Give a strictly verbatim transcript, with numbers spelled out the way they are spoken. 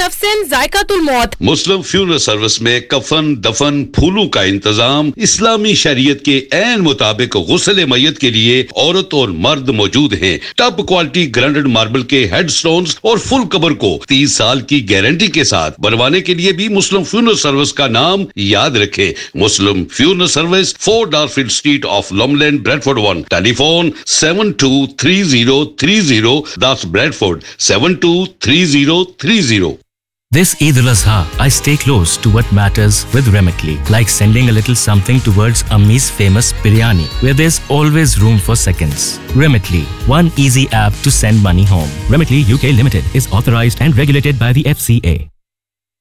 नफ्सन जायकातुल मौत। मुस्लिम funeral service में कफन, दफन, फूलों का इंतजाम इस्लामी शरीयत के ऐन मुताबिक गुस्ल मय्यत के लिए औरत और मर्द मौजूद हैं। टॉप क्वालिटी ग्राइंडेड मार्बल के हेडस्टोन्स और फुल कबर को तीस साल की गारंटी के साथ बनवाने के लिए भी मुस्लिम फ्यूनरल सर्विस का नाम याद रखें। मुस्लिम funeral service, four डार्फील्ड street of लॉमलैंड, Bradford one. Telephone seven to three zero three zero, that's Bradford seven two three zero three zero. This Eid al-Azha, I stay close to what matters with Remitly, like sending a little something towards Ammi's famous biryani, where there's always room for seconds. Remitly, one easy app to send money home. Remitly U K Limited is authorized and regulated by the F C A.